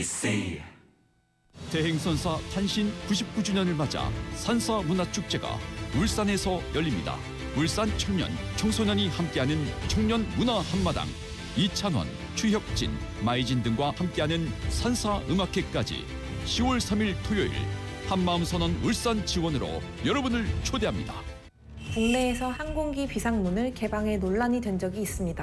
MBC. 대행선사 탄신 99주년을 맞아 산사문화축제가 울산에서 열립니다. 울산 청년, 청소년이 함께하는 청년 문화 한마당, 이찬원, 추혁진, 마이진 등과 함께하는 산사음악회까지 10월 3일 토요일 한마음선언 울산 지원으로 여러분을 초대합니다. 국내에서 항공기 비상문을 개방해 논란이 된 적이 있습니다.